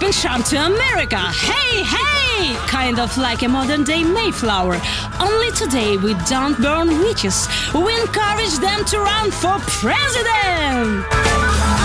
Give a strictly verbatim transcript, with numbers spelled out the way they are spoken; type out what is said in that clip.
stepping charm to America. Hey, hey! Kind of like a modern-day Mayflower. Only today we don't burn witches. We encourage them to run for president!